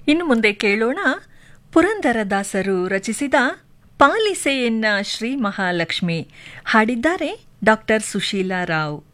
ಇನ್ನು ಮುಂದೆ ಕೇಳೋಣ ಪುರಂದರದಾಸರು ರಚಿಸಿದ ಪಾಲಿಸೆಯನ್ನ ಶ್ರೀ ಮಹಾಲಕ್ಷ್ಮಿ. ಹಾಡಿದ್ದಾರೆ ಡಾಕ್ಟರ್ ಸುಶೀಲಾ ರಾವ್.